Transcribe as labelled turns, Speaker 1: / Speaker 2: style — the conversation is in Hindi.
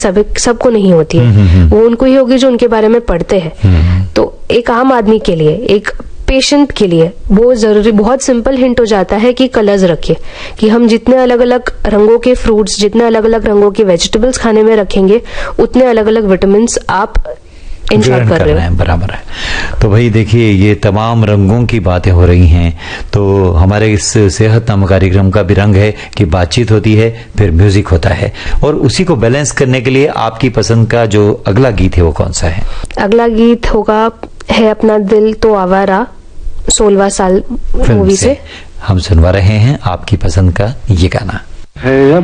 Speaker 1: सबको नहीं होती है, वो उनको ही होगी जो उनके बारे में पढ़ते हैं। तो एक आम आदमी के लिए, एक पेशेंट के लिए वो जरूरी, बहुत सिंपल हिंट हो जाता है कि कलर्स रखिए, कि हम जितने अलग अलग रंगों के फ्रूट्स, जितने अलग अलग रंगों के वेजिटेबल्स खाने में रखेंगे, उतने अलग अलग विटामिन आप इंश्योर कर रहे हैं।
Speaker 2: बराबर है। तो भाई देखिए, ये तमाम रंगों की बातें हो रही हैं, तो हमारे इस सेहत नामक कार्यक्रम का भी रंग है कि बातचीत होती है, फिर म्यूजिक होता है, और उसी को बैलेंस करने के लिए आपकी पसंद का जो अगला गीत है वो कौन सा है?
Speaker 1: अगला गीत होगा है अपना दिल तो आवारा, 16वां साल मूवी से।
Speaker 2: हम सुनवा रहे हैं आपकी पसंद का ये गाना।